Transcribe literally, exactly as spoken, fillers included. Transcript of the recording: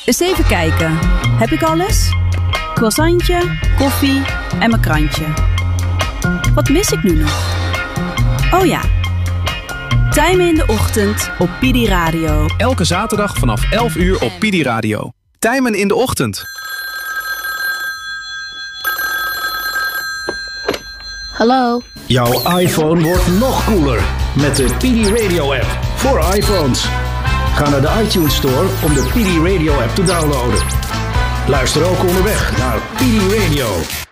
Eens even kijken. Heb ik alles? Croissantje, koffie en mijn krantje. Wat mis ik nu nog? Oh ja. Tijmen in de ochtend op Pidi Radio. Elke zaterdag vanaf elf uur op Pidi Radio. Tijmen in de ochtend. Hallo. Jouw iPhone wordt nog cooler met de Pidi Radio app voor iPhones. Ga naar de iTunes Store om de Pidi Radio app te downloaden. Luister ook onderweg naar Pidi Radio.